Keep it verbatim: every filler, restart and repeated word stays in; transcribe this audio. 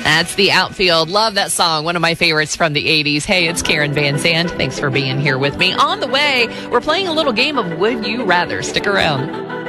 That's The Outfield. Love that song. One of my favorites from the eighties. Hey, it's Karen Van Zandt. Thanks for being here with me. On the way, we're playing a little game of Would You Rather. Stick around.